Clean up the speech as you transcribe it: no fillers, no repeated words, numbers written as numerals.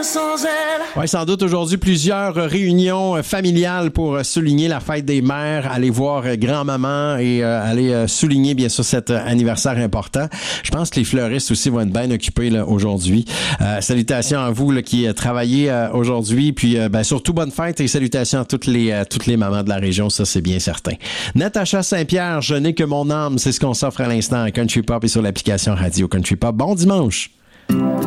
sans elle. Oui, sans doute aujourd'hui plusieurs réunions familiales pour souligner la fête des mères, aller voir grand-maman et aller souligner bien sûr cet anniversaire important. Je pense que les fleuristes aussi vont être bien occupés là, aujourd'hui. Salutations à vous là, qui travaillez aujourd'hui, puis surtout bonne fête et salutations à toutes les mamans de la région, ça c'est bien certain. Natacha Saint-Pierre, je n'ai que mon âme, c'est ce qu'on s'offre à l'instant à Country Pop et sur l'application Radio Country Pop. Bon dimanche!